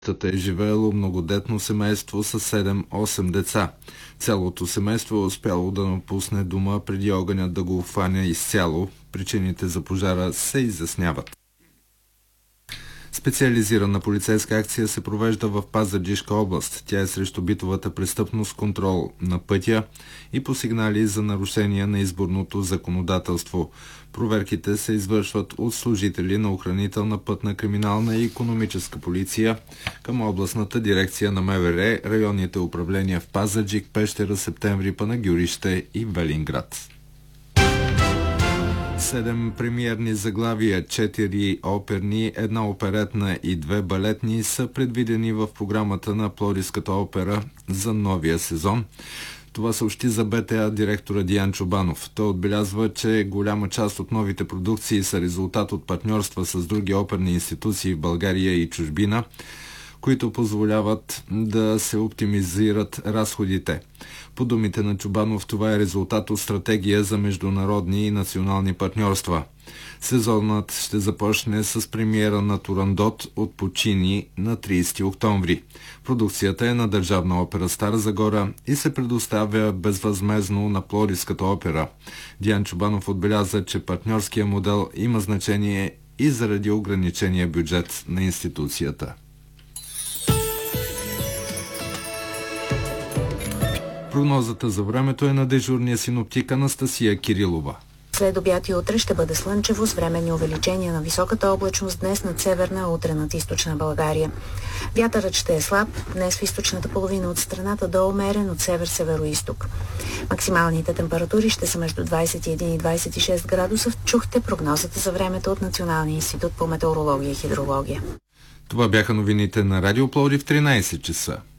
е живеело многодетно семейство с 7-8 деца. Цялото семейство е успяло да напусне дома преди огънят да го обхване изцяло. Причините за пожара се изясняват. Специализирана полицейска акция се провежда в Пазарджишка област. Тя е срещу битовата престъпност, контрол на пътя и по сигнали за нарушения на изборното законодателство. Проверките се извършват от служители на охранителна, пътна, криминална и икономическа полиция към областната дирекция на МВР, районните управления в Пазарджик, Пещера, Септември, Панагюрище и Велинград. 7 премиерни заглавия, 4 оперни, 1 оперетна и 2 балетни са предвидени в програмата на Пловдивската опера за новия сезон. Това съобщи за БТА директора Диан Чобанов. Той отбелязва, че голяма част от новите продукции са резултат от партньорства с други оперни институции в България и чужбина, които позволяват да се оптимизират разходите. По думите на Чобанов, това е резултат от стратегия за международни и национални партньорства. Сезонът ще започне с премиера на Турандот от Пучини на 30 октомври. Продукцията е на Държавна опера Стара Загора и се предоставя безвъзмездно на Пловдивската опера. Диан Чобанов отбеляза, че партньорския модел има значение и заради ограничения бюджет на институцията. Прогнозата за времето е на дежурния синоптик Анастасия Кирилова. След обяд и утре ще бъде слънчево с временни увеличения на високата облачност днес над северна, а утре над източна България. Вятърът ще е слаб, днес в източната половина от страната до умерен от север-североизток. Максималните температури ще са между 21 и 26 градуса. Чухте прогнозата за времето от Националния институт по метеорология и хидрология. Това бяха новините на Радио Пловдив в 13 часа.